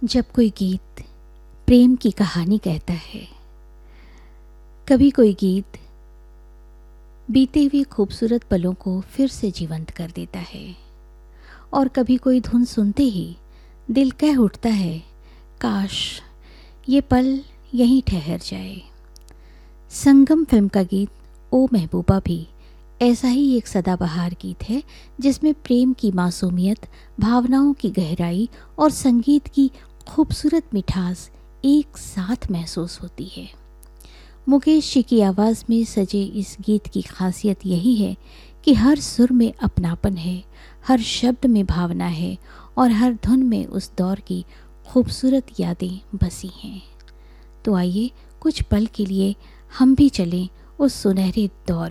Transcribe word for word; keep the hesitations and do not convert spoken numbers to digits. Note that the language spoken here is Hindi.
जब कोई गीत प्रेम की कहानी कहता है, कभी कोई गीत बीते हुए खूबसूरत पलों को फिर से जीवंत कर देता है, और कभी कोई धुन सुनते ही दिल कह उठता है, काश ये पल यहीं ठहर जाए। संगम फिल्म का गीत ओ महबूबा भी ऐसा ही एक सदाबहार गीत है, जिसमें प्रेम की मासूमियत, भावनाओं की गहराई और संगीत की खूबसूरत मिठास एक साथ महसूस होती है। मुकेश जी की आवाज़ में सजे इस गीत की खासियत यही है कि हर सुर में अपनापन है, हर शब्द में भावना है और हर धुन में उस दौर की खूबसूरत यादें बसी हैं। तो आइए कुछ पल के लिए हम भी चलें उस सुनहरे दौर